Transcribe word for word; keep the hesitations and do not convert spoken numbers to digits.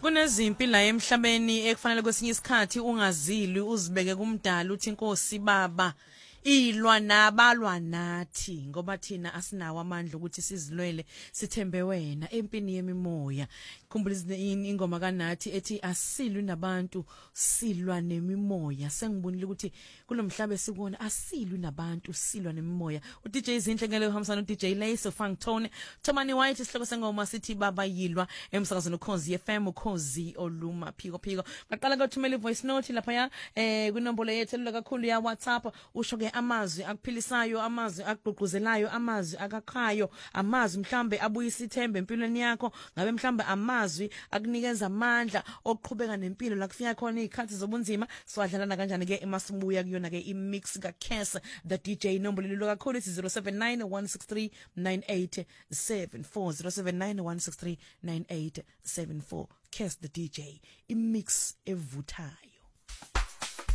Kunezimpi la emhlabeni ekufanele kwesinye isikhathi ungazili uzibeke kumdala uthi inkosi baba ilwa nabalwa nathi ngoba thina asinawo amandla ukuthi sizilwele sithembe wena empini yemimoya. Khumbula ingoma kaNathi ethi asilwi nabantu silwa nemimoya. Sengibonile ukuthi kulomhlaba esikuona asilwi nabantu silwa nemimoya. uD J Zinhle ngeke uhambisana uD J Lace Funk Tone Tomani White isihloko sengoma sithi baba yilwa emsakazweni Ukhozi F M Ukhozi Oluma phiko phiko. Ngaqala ukuthumela ivoice note lapha ya eh kwinombolo yethu kakhulu ya WhatsApp usho ke amazwi akuphilisayo, amazwi agqugquzelayo, amazwi akakhayo, amazwi mhlambe abuyisa ithemba empilweni yakho, ngabe mhlambe amazwi akunikeza amandla oqhubeka nempilo la kufika khona izikhathi zobunzima. Siwadlalana kanjani ke emasibuya kuyona ke imix ka Cass the D J. Inombolo lilo kakhulu ithi zero seven nine one six three nine eight seven four zero seven nine one six three nine eight seven four. Cass the D J imix evuthayo.